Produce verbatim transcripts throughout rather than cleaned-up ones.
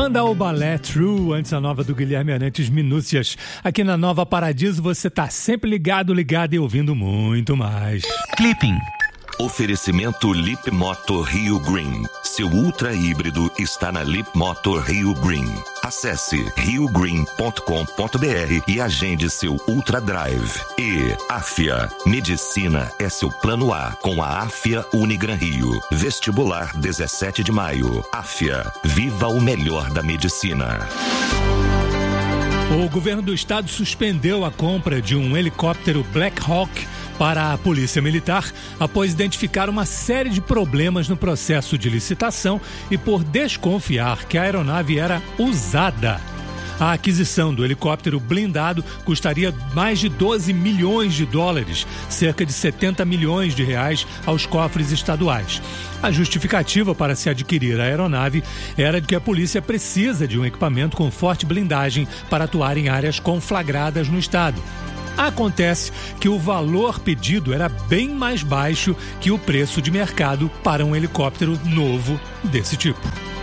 Banda O Balé True, antes a nova do Guilherme Arantes, Minúcias. Aqui na Nova Paradiso você tá sempre ligado, ligado e ouvindo muito mais. Clipping. Oferecimento Lip Motor Rio Green. Seu ultra híbrido está na Lip Motor Rio Green. Acesse rio green ponto com ponto b r e agende seu Ultra Drive. E Afia. Medicina é seu plano A com a Afia Unigran Rio. Vestibular dezessete de maio. Afia. Viva o melhor da medicina. O governo do estado suspendeu a compra de um helicóptero Black Hawk para a Polícia Militar após identificar uma série de problemas no processo de licitação e por desconfiar que a aeronave era usada. A aquisição do helicóptero blindado custaria mais de doze milhões de dólares, cerca de setenta milhões de reais aos cofres estaduais. A justificativa para se adquirir a aeronave era de que a polícia precisa de um equipamento com forte blindagem para atuar em áreas conflagradas no estado. Acontece que o valor pedido era bem mais baixo que o preço de mercado para um helicóptero novo desse tipo.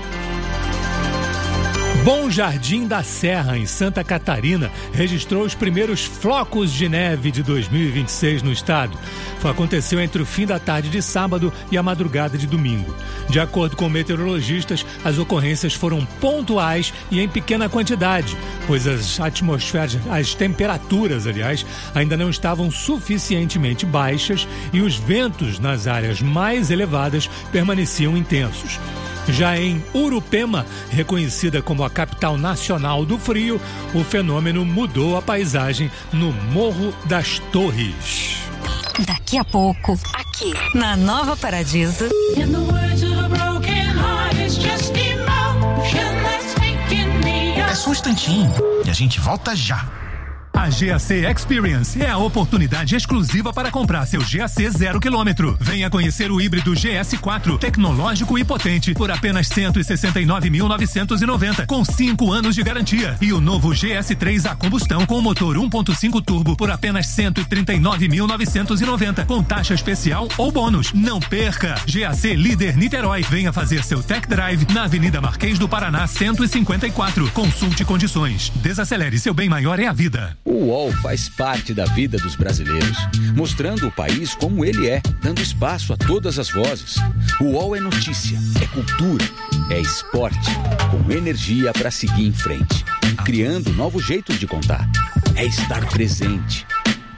Bom Jardim da Serra, em Santa Catarina, registrou os primeiros flocos de neve de dois mil e vinte e seis no estado. Aconteceu entre o fim da tarde de sábado e a madrugada de domingo. De acordo com meteorologistas, as ocorrências foram pontuais e em pequena quantidade, pois as atmosferas, as temperaturas, aliás, ainda não estavam suficientemente baixas e os ventos nas áreas mais elevadas permaneciam intensos. Já em Urupema, reconhecida como a capital nacional do frio, o fenômeno mudou a paisagem no Morro das Torres. Daqui a pouco, aqui na Nova Paradiso. É só um instantinho e a gente volta já. A G A C Experience é a oportunidade exclusiva para comprar seu G A C zero quilômetro. Venha conhecer o híbrido G S quatro, tecnológico e potente, por apenas cento e sessenta e nove mil novecentos e noventa, com cinco anos de garantia. E o novo G S três a combustão com motor um ponto cinco turbo por apenas cento e trinta e nove mil novecentos e noventa, com taxa especial ou bônus. Não perca! G A C Líder Niterói. Venha fazer seu tech drive na Avenida Marquês do Paraná cento e cinquenta e quatro. Consulte condições. Desacelere, seu bem maior é a vida. O U O L faz parte da vida dos brasileiros, mostrando o país como ele é, dando espaço a todas as vozes. O U O L é notícia, é cultura, é esporte, com energia para seguir em frente, criando novos jeitos de contar. É estar presente,